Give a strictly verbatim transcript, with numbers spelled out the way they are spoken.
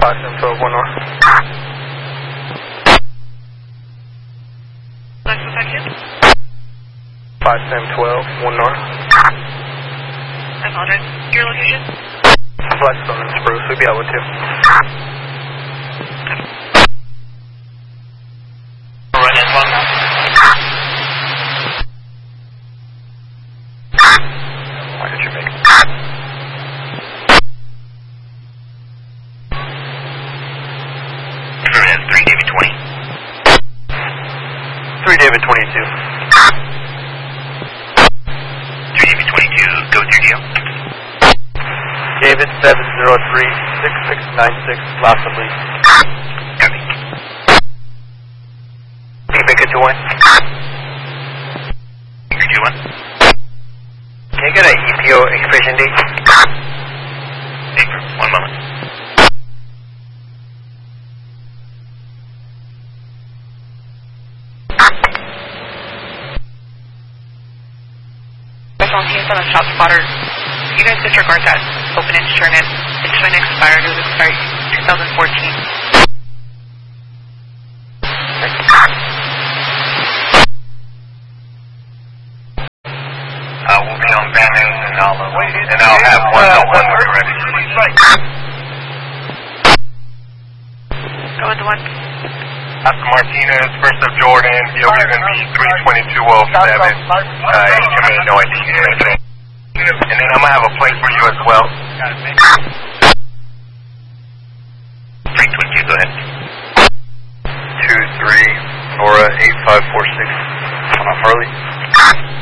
five seven twelve, one north. Next protection. five seven twelve, one north. I apologize. Your location? Blackstone and Spruce, we'll be out with you. Run in one now. Why did you make it? three David twenty. three David twenty-two. three David twenty-two, go through deal. David seven zero three, six six nine six, last of lead. Copy. Baker two one. Baker two one. Can you get an E P O expiration date? Baker, one moment. On team from the shop spotter. You guys disregard that. Open and turn it. It's been expired. It was expired twenty fourteen. Uh, we'll be on Van Nuys and I'll, uh, and I'll have one oh one when we're ready. Go with the one. Oscar Martinez, first of Jordan, D O N B three twenty-two oh seven, uh, H M A, no I D, anything. And then I'm going to have a place for you as well. three twenty-two, go ahead. two three, Nora eight five four six, on a Harley.